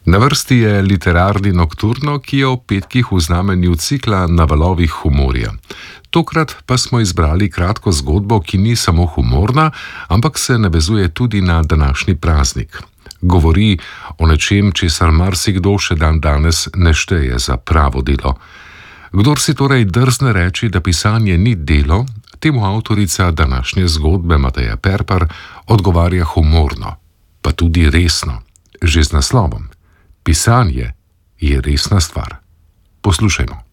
Na vrsti je literarni nokturno, ki je ob petkih v znamenju cikla Na valovih humorja. Tokrat pa smo izbrali kratko zgodbo, ki ni samo humorna, ampak se navezuje tudi na današnji praznik. Govori o nečem, česar marsikdo še danes ne šteje za pravo delo. Kdor si torej drzne reči, da pisanje ni delo, temu avtorica današnje zgodbe Mateja Perpar odgovarja humorno, pa tudi resno, že z naslovom. Pisanje je resna stvar. Poslušajmo.